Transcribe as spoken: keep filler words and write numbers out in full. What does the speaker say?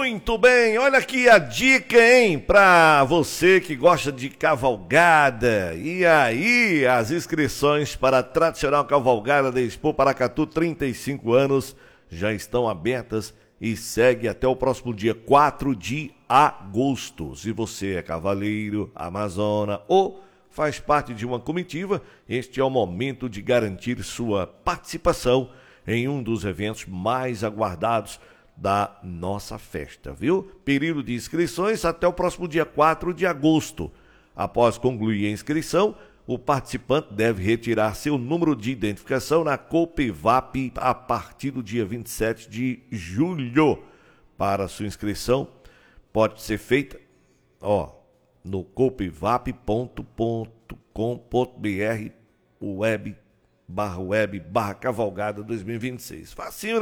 Muito bem, olha aqui a dica, hein, para você que gosta de cavalgada. E aí, as inscrições para a tradicional cavalgada da Expo Paracatu, trinta e cinco anos, já estão abertas e segue até o próximo dia quatro de agosto. Se você é cavaleiro, amazona ou faz parte de uma comitiva, este é o momento de garantir sua participação em um dos eventos mais aguardados da nossa festa, viu? Período de inscrições até o próximo dia quatro de agosto. Após concluir a inscrição, o participante deve retirar seu número de identificação na Copevap a partir do dia vinte e sete de julho. Para sua inscrição, pode ser feita, ó, no copevap ponto com ponto br web barra web barra cavalgada dois mil e vinte e seis. Facinho, né?